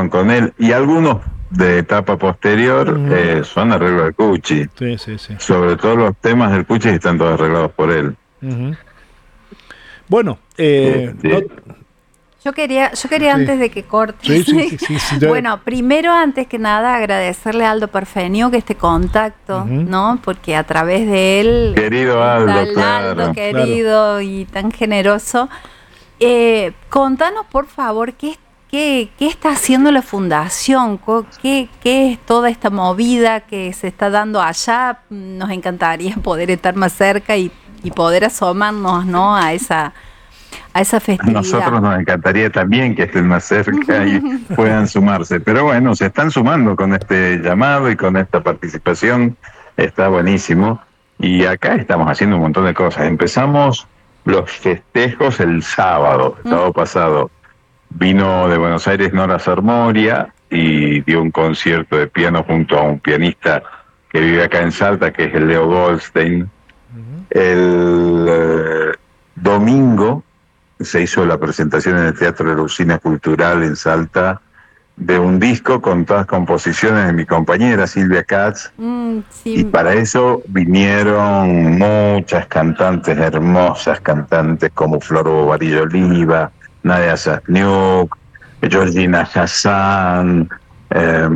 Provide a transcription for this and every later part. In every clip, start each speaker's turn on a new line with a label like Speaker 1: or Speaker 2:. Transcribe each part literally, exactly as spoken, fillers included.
Speaker 1: fueron con él, y algunos de etapa posterior uh-huh. eh, son arreglos de Cuchi.
Speaker 2: Sí, sí, sí.
Speaker 1: Sobre todo los temas del Cuchi están todos arreglados por él.
Speaker 2: Uh-huh. Bueno, eh,
Speaker 1: sí.
Speaker 2: no...
Speaker 3: Yo quería, yo quería sí. antes de que cortes,
Speaker 2: sí, sí, sí, sí, sí,
Speaker 3: bueno, primero, antes que nada, agradecerle a Aldo Parfenio que este contacto, uh-huh. ¿no? Porque a través de él...
Speaker 1: Querido Aldo, claro.
Speaker 3: Aldo querido claro. y tan generoso. Eh, contanos, por favor, ¿qué, qué, qué está haciendo la Fundación? ¿Qué, ¿Qué es toda esta movida que se está dando allá? Nos encantaría poder estar más cerca y, y poder asomarnos, ¿no? a esa... a esa festividad.
Speaker 1: A nosotros nos encantaría también que estén más cerca y puedan sumarse, pero bueno, se están sumando con este llamado y con esta participación, está buenísimo, y acá estamos haciendo un montón de cosas. Empezamos los festejos el sábado, el sábado pasado, vino de Buenos Aires Nora Sarmoria y dio un concierto de piano junto a un pianista que vive acá en Salta, que es el Leo Goldstein. Uh-huh. El eh, domingo se hizo la presentación en el Teatro de la Usina Cultural en Salta de un disco con todas composiciones de mi compañera Silvia Katz, mm, sí. y para eso vinieron muchas cantantes hermosas, cantantes como Flor Bobadilla Oliva, Nadia Sasniuk, Georgina Hassan, eh,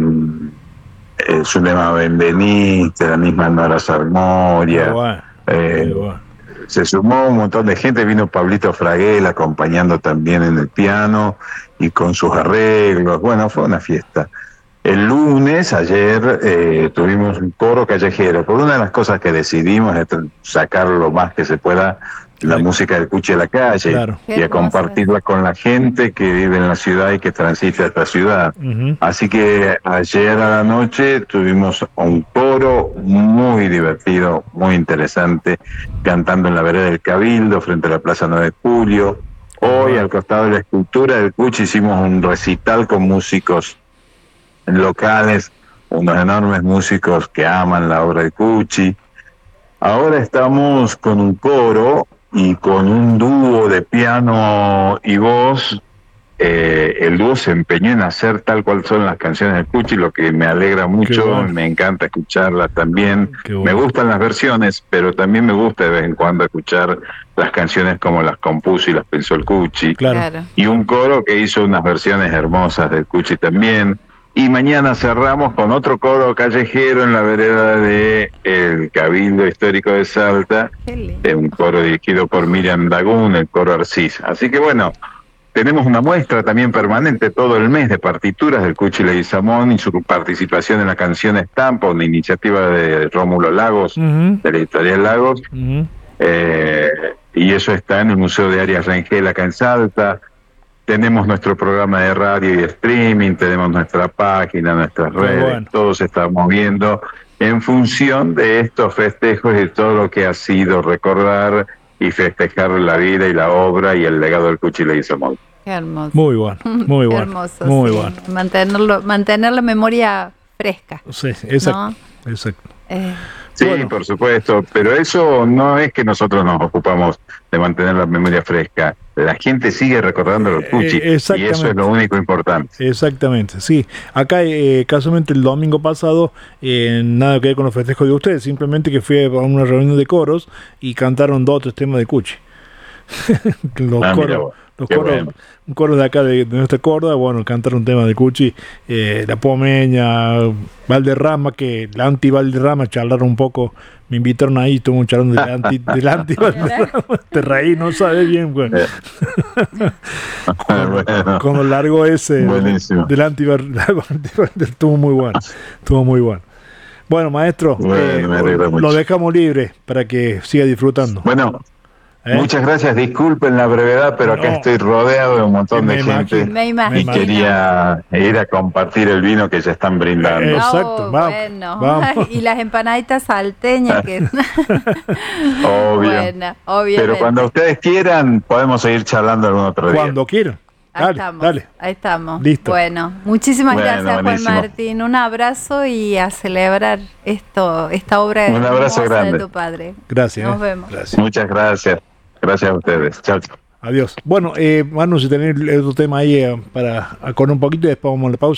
Speaker 1: eh, Zulema Benveniste, la misma Nora Sarmoria.
Speaker 2: Bueno,
Speaker 1: eh, bueno. Se sumó un montón de gente, vino Pablito Fraguel acompañando también en el piano y con sus arreglos. Bueno, fue una fiesta. El lunes, ayer, eh, tuvimos un coro callejero. Por una de las cosas que decidimos es sacar lo más que se pueda la sí. música del Cuchi a la calle, claro. y a compartirla con la gente que vive en la ciudad y que transita esta ciudad. Uh-huh. Así que ayer a la noche tuvimos un coro muy divertido, muy interesante, cantando en la vereda del Cabildo, frente a la Plaza nueve de Julio. Hoy, uh-huh. al costado de la escultura del Cuchi, hicimos un recital con músicos locales, unos enormes músicos que aman la obra de Cuchi. Ahora estamos con un coro y con un dúo de piano y voz. Eh, el dúo se empeñó en hacer tal cual son las canciones de Cuchi, lo que me alegra mucho, bueno. me encanta escucharlas también. Bueno. Me gustan las versiones, pero también me gusta de vez en cuando escuchar las canciones como las compuso y las pensó el Cuchi.
Speaker 2: Claro.
Speaker 1: Y un coro que hizo unas versiones hermosas del Cuchi también. Y mañana cerramos con otro coro callejero en la vereda de el Cabildo Histórico de Salta, de un coro dirigido por Miriam Dagún, el coro Arcis. Así que bueno, tenemos una muestra también permanente todo el mes de partituras del Cuchi Leguizamón y su participación en la canción Estampa, una iniciativa de Rómulo Lagos, uh-huh. de la editorial Lagos, uh-huh. eh, y eso está en el Museo de Arias Rengel acá en Salta. Tenemos nuestro programa de radio y streaming, tenemos nuestra página, nuestras Muy redes, bueno. todo se está moviendo en función de estos festejos y todo lo que ha sido recordar y festejar la vida y la obra y el legado del Cuchi Leguizamón.
Speaker 3: Qué hermoso.
Speaker 2: Muy bueno, muy bueno.
Speaker 3: Hermoso,
Speaker 2: muy
Speaker 3: sí.
Speaker 2: bueno.
Speaker 3: Mantenerlo, mantener la memoria fresca.
Speaker 2: Sí, exacto, ¿no? exacto.
Speaker 3: Eh.
Speaker 1: Sí,
Speaker 2: bueno.
Speaker 1: por supuesto, pero eso no es que nosotros nos ocupamos de mantener la memoria fresca. La gente sigue recordando el Cuchi eh, y eso es lo único importante.
Speaker 2: Exactamente, sí. Acá, eh, casualmente, el domingo pasado, eh, nada que ver con los festejos de ustedes, simplemente que fui a una reunión de coros y cantaron dos o tres temas de Cuchi. los
Speaker 1: ah,
Speaker 2: coros, los coros,
Speaker 1: bueno.
Speaker 2: un coro de acá de, de nuestra Córdoba, bueno, cantaron un tema de Cuchi, eh, La Pomeña, Valderrama, que la anti-Valderrama charlaron un poco, me invitaron ahí, estuvo charlando de la anti, de la anti-Valderrama, te reí, no sabes bien, güey. cuando,
Speaker 1: bueno.
Speaker 2: cuando largo ese
Speaker 1: Buenísimo.
Speaker 2: del anti-Valderrama, estuvo muy bueno, estuvo muy bueno. Bueno, maestro,
Speaker 1: bueno,
Speaker 2: eh,
Speaker 1: lo
Speaker 2: mucho. dejamos libre para que siga disfrutando.
Speaker 1: Bueno,
Speaker 2: ¿Eh?
Speaker 1: muchas gracias, disculpen la brevedad, pero acá no. estoy rodeado de un montón
Speaker 2: me
Speaker 1: de
Speaker 2: imagino,
Speaker 1: gente
Speaker 3: me imagino.
Speaker 1: y quería ir a compartir el vino que ya están brindando.
Speaker 2: Eh, Exacto,
Speaker 3: oh,
Speaker 2: vamos,
Speaker 3: bueno.
Speaker 2: vamos.
Speaker 3: Y las empanaditas salteñas que
Speaker 1: Obvio.
Speaker 3: Bueno, obviamente.
Speaker 1: Pero cuando ustedes quieran podemos seguir charlando algún otro día.
Speaker 2: Cuando quieran.
Speaker 3: Ahí
Speaker 2: dale,
Speaker 3: estamos,
Speaker 2: dale.
Speaker 3: ahí estamos.
Speaker 2: Listo.
Speaker 3: Bueno, muchísimas
Speaker 1: bueno,
Speaker 3: gracias,
Speaker 1: buenísimo.
Speaker 3: Juan Martín. Un abrazo y a celebrar esto, esta obra
Speaker 1: Un abrazo grande.
Speaker 3: de tu padre.
Speaker 2: Gracias.
Speaker 3: Nos
Speaker 2: eh.
Speaker 3: vemos.
Speaker 2: Gracias.
Speaker 1: Muchas gracias. Gracias a ustedes. Chao, chao.
Speaker 2: Adiós. Bueno, eh, Manu, si tenés otro tema ahí eh, para con un poquito y después vamos a la pausa.